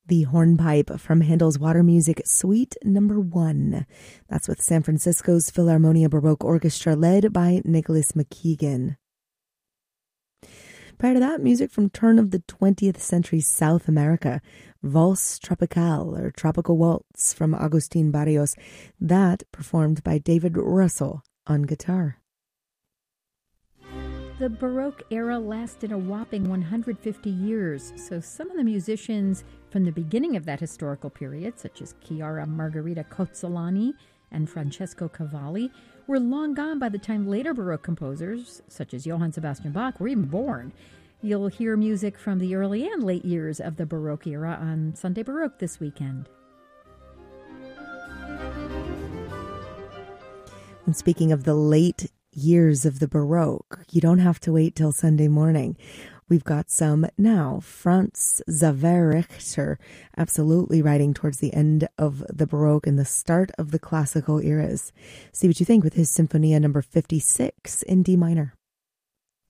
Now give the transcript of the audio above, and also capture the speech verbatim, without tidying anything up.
The hornpipe from Handel's Water Music Suite Number One. That's with San Francisco's Philharmonia Baroque Orchestra led by Nicholas McKeegan. Prior to that, music from turn of the twentieth century South America, Valse Tropicale or Tropical Waltz from Agustin Barrios, that performed by David Russell on guitar. The Baroque era lasted a whopping one hundred fifty years, so some of the musicians from the beginning of that historical period, such as Chiara Margherita Cozzolani and Francesco Cavalli, were long gone by the time later Baroque composers, such as Johann Sebastian Bach, were even born. You'll hear music from the early and late years of the Baroque era on Sunday Baroque this weekend. And speaking of the late years of the Baroque, you don't have to wait till Sunday morning. We've got some now. Franz Xaver Richter, absolutely writing towards the end of the Baroque and the start of the classical eras. See what you think with his Sinfonia number fifty-six in D minor.